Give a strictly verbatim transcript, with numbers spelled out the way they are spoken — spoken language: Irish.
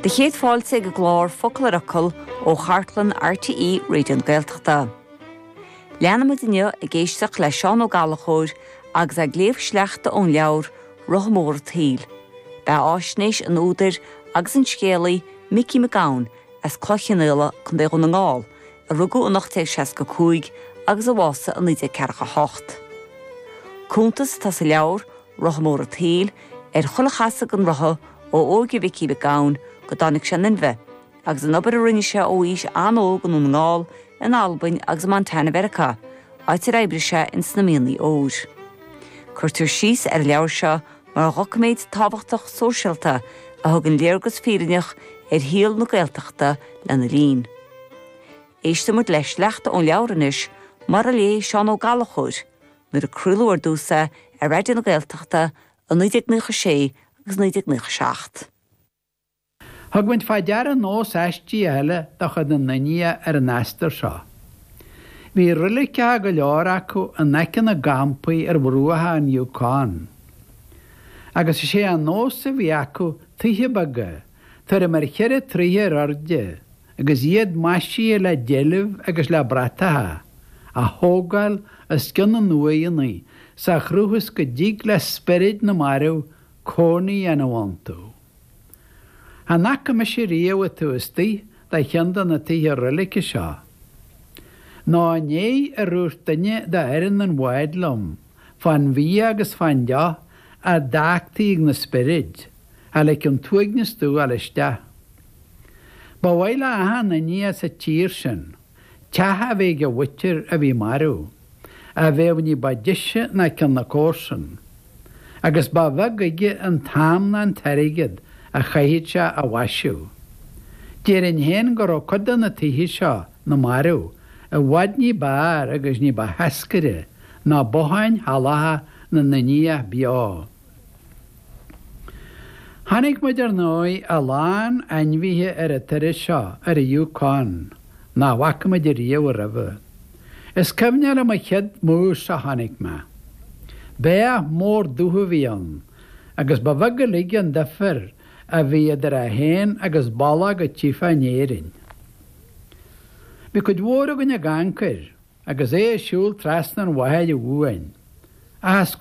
De chéad fáilte go glár focail aracil ó Chartlan R T E réidió na Gaeltachta. Leanna mu duine a géisteach le Seán Ó Gallachóir agus a gléamh sleachta ón leabhar Rothamór Taoil. Ba áisnéis an údar agus an scéalaí Mickey McGowan as clochanile chun dé na ngáil a rugú an nachtéag seasca cúig agus a bhása an níide cearcha hocht. Cúntas tá sa leabhar Rothamór Taoil ar chulachasa an rotha ó óige Mickey McGowan go dánig sé ninbhe, agus an obair a rinne sé ó ís anóg an ngáil in Albain agus Montana America, áit ar éibre sé in snamíonlaí óir. Curtar síos ar leabhar seo mar a rocaméid tábhachtach sóisialta a thug an léargus fírineach ar híal na Gaeltachta lena lín. Éiste muid leis leachta ón leabhranis mar a lé Seán Ó Gallachóir, nuair a crúlú ar dúsa ar réidir na Gaeltachta an naodeag nuacha sé agus naodeag nuacha seacht. Thughaint fá deara nós eistí eile do chud na naine ar an eastar seo. Bhí rulice go leor acu an necin na gampaí ar bhrúatha an Yukon. Agus sé an nós a bhí acu tuthe baga, tar mar cheire tríthe rorde, agus iad maisí le déileh agus le bratatha, a thógáil a scian an nuaíonaí sa chrúthas go díg le spirid na marú cónaí an bhaintú. Ha naca me sé riamh a tuastaí da cheandan na tuthe rulice seo. Ná né a rúir duine de airan an bhaidlam, fan bhí agus fan dea a dáachtaí na spirid, a le an tuaig na stú a leiste. Ba bhhaile aha na ní sa tír sin, teatha bhé go bhuitir a bhí marú, a bheith ní ba deise na can na córsan, agus ba bheith gaige an tam na an tarigid a chaithid se a bhaisiú. Déir an héan go rá codan na tuthe seo na marú, a bhaid ní bár agus ní ba heascaire ná bothain halatha na naní beá. Tháinig muid ar nói a lán ainmhíthe ar a tuire seo ar a Yukon, ná bhaca muid ar riamh a raheh. Is cymnear am a chead mús a tháinig me. Bé mór dútha bhíon, agus ba bheith go ligge an difir a bhí idir a héin agus balla go tífa néirin. Bhí chud mhór a gine gangcair, agus é siúil trasna an bhaid a bhuain. As